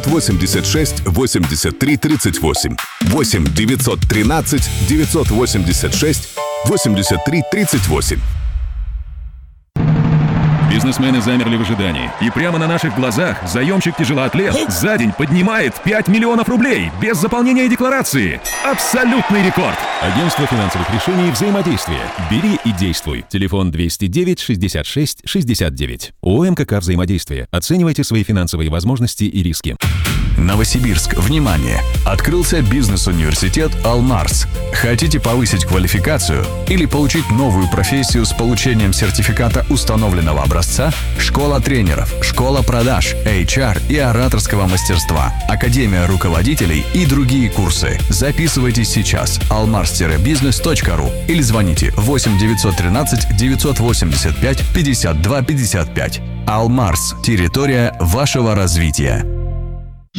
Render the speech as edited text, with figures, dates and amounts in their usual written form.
986 83 38. 8 913 986 83 38. Бизнесмены замерли в ожидании. И прямо на наших глазах заемщик-тяжелоатлет за день поднимает 5 миллионов рублей без заполнения декларации. Абсолютный рекорд! Агентство финансовых решений «Взаимодействие». Бери и действуй. Телефон 209 66 69. ООО МКК «Взаимодействие». Оценивайте свои финансовые возможности и риски. Новосибирск, внимание! Открылся бизнес-университет «Алмарс». Хотите повысить квалификацию или получить новую профессию с получением сертификата установленного образца? Школа тренеров, школа продаж, HR и ораторского мастерства, академия руководителей и другие курсы. Записывайтесь сейчас. almars-business.ru или звоните 8 913 985 52 55. «Алмарс» – территория вашего развития.